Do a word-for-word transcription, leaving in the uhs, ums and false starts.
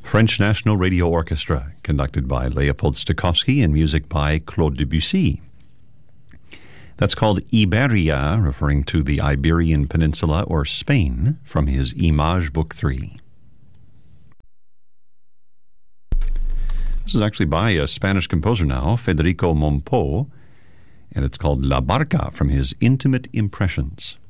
French National Radio Orchestra, conducted by Leopold Stokowski and music by Claude Debussy. That's called Iberia, referring to the Iberian Peninsula or Spain, from his Images Book three. This is actually by a Spanish composer now, Federico Mompo, and it's called La Barca from his Intimate Impressions.